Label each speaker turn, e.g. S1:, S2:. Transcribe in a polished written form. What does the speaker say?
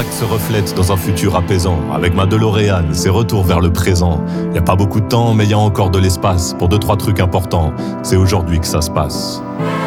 S1: l'impact se reflète dans un futur apaisant. Avec ma DeLorean, c'est retour vers le présent. Y a pas beaucoup de temps, mais y a encore de l'espace pour 2-3 trucs importants. C'est aujourd'hui que ça se passe.